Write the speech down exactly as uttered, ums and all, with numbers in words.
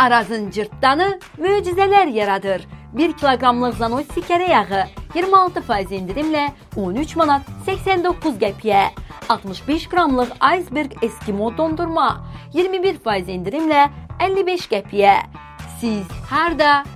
Arazın cırtdanı möcüzələr yaradır. bir kiloqramlıq Zanoy sikərə yağı iyirmi altı faiz indirimlə on üç manat səksən doqquz qəpiyə. altmış beş qramlıq Iceberg Eskimo dondurma iyirmi bir faiz indirimlə əlli beş qəpiyə. Siz harda,